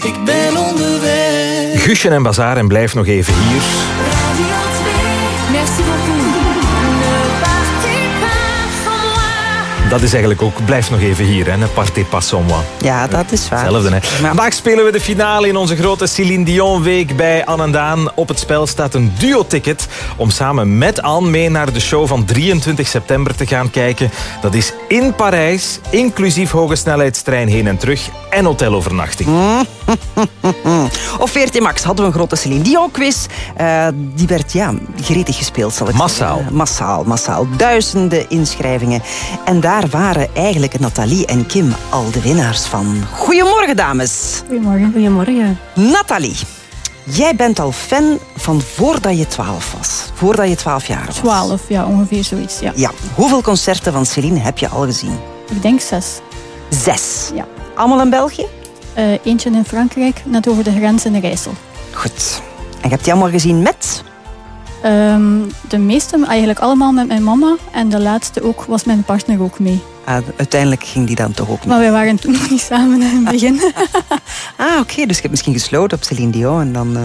Ik ben onderweg. Guusje en Bazaar en blijf nog even hier. Radio 2, merci beaucoup. Ne partez pas sans moi. Dat is eigenlijk ook, blijf nog even hier, hè. Ne partez pas sans moi. Ja, dat is waar. Hetzelfde, hè. Vandaag spelen we de finale in onze grote Céline Dion week bij Anne en Daan. Op het spel staat een duo-ticket om samen met Anne mee naar de show van 23 september te gaan kijken. Dat is in Parijs, inclusief hoge snelheidstrein heen en terug en hotelovernachting. Op VRT Max hadden we een grote Céline Dion quiz. Die werd gretig gespeeld, zal ik Massaal. zeggen. Massaal. Duizenden inschrijvingen. En daar waren eigenlijk Nathalie en Kim al de winnaars van. Goedemorgen, dames. Goedemorgen. Goedemorgen. Nathalie, jij bent al fan van voordat je 12 was. Voordat je 12 jaar was. 12, ja, ongeveer zoiets. Ja. Ja. Hoeveel concerten van Céline heb je al gezien? Ik denk 6. 6. Ja. Allemaal in België? Eentje in Frankrijk, net over de grens in de Rijssel. Goed. En je hebt die allemaal gezien met? De meeste, eigenlijk allemaal met mijn mama. En de laatste ook, was mijn partner ook mee. Uiteindelijk ging die dan toch ook mee. Maar wij waren toen nog niet samen in het begin. Oké, dus je hebt misschien gesloten op Céline Dion en dan...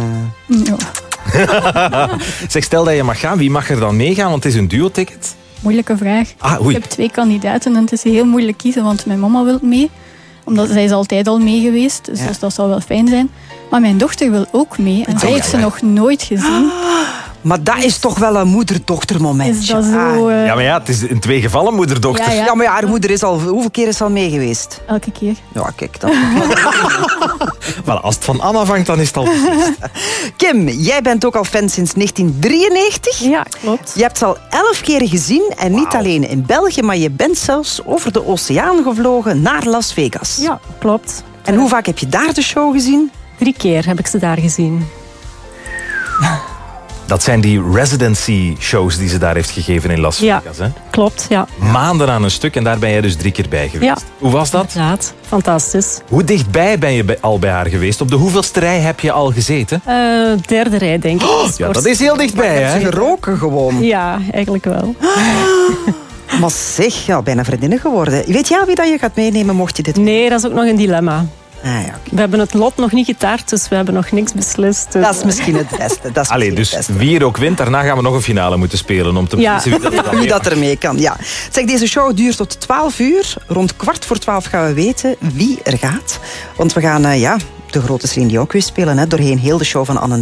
Ja. Zeg, stel dat je mag gaan, wie mag er dan meegaan? Want het is een duo-ticket. Moeilijke vraag. Oei. Ik heb 2 kandidaten en het is heel moeilijk kiezen, want mijn mama wil mee. Omdat zij is altijd al mee geweest, dus dat zou wel fijn zijn. Maar mijn dochter wil ook mee en zij heeft ze nog nooit gezien. Maar dat is toch wel een moeder-dochter momentje. Is dat zo... Ja, maar ja, het is in 2 gevallen moeder-dochter. Ja. Ja, maar ja, haar moeder is al... Hoeveel keer is ze al mee geweest? Elke keer. Ja, kijk dan. Voilà, als het van Anne afhangt, dan is het al beslist. Kim, jij bent ook al fan sinds 1993. Ja, klopt. Je hebt ze al 11 keer gezien. En niet alleen in België, maar je bent zelfs over de oceaan gevlogen naar Las Vegas. Ja, klopt. En hoe vaak heb je daar de show gezien? 3 keer heb ik ze daar gezien. Dat zijn die residency-shows die ze daar heeft gegeven in Las Vegas. Hè? Klopt, ja. Maanden aan een stuk en daar ben jij dus 3 keer bij geweest. Ja. Hoe was dat? Inderdaad, fantastisch. Hoe dichtbij ben je al bij haar geweest? Op de hoeveelste rij heb je al gezeten? 3e rij, denk ik. Ja, dat is heel dichtbij, Heb hè? je geroken gewoon? Ja, eigenlijk wel. Maar zeg, ja, bijna vriendinnen geworden. Weet jij wie dat je gaat meenemen, mocht je dit... Nee, dat is ook nog een dilemma. Ja, oké. We hebben het lot nog niet getaard, dus we hebben nog niks beslist. Dus... Dat is misschien het beste. Allee, dus wie er ook wint, daarna gaan we nog een finale moeten spelen om te beslissen wie dat er dan Wie mee dat mag. er mee kan, ja. Zeg, deze show duurt tot 12 uur. Rond 11:15 gaan we weten wie er gaat. Want we gaan de grote Céline Dion quiz spelen, doorheen heel de show van Anne